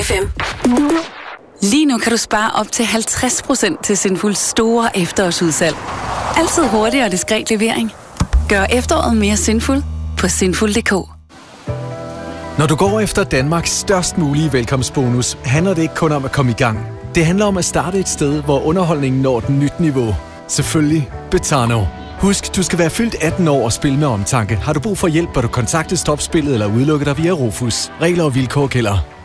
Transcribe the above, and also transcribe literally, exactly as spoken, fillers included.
F M. Lige nu kan du spare op til halvtreds procent til Sinfuls store efterårsudsalg. Altid hurtig og diskret levering. Gør efteråret mere sinful på sinful punktum d k. Når du går efter Danmarks størst mulige velkomstbonus, handler det ikke kun om at komme i gang. Det handler om at starte et sted, hvor underholdningen når et nyt niveau. Selvfølgelig Betano. Husk, du skal være fyldt atten år og spille med omtanke. Har du brug for hjælp, bør du kontakte Stopspillet eller udelukke dig via Rofus. Regler og vilkår gælder.